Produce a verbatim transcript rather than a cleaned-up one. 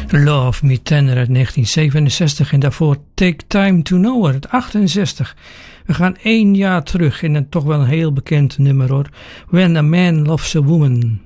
Love Me Tender uit negentien zevenenzestig en daarvoor Take Time to Know Her uit achtenzestig. We gaan één jaar terug in een toch wel een heel bekend nummer hoor. When a Man Loves a Woman.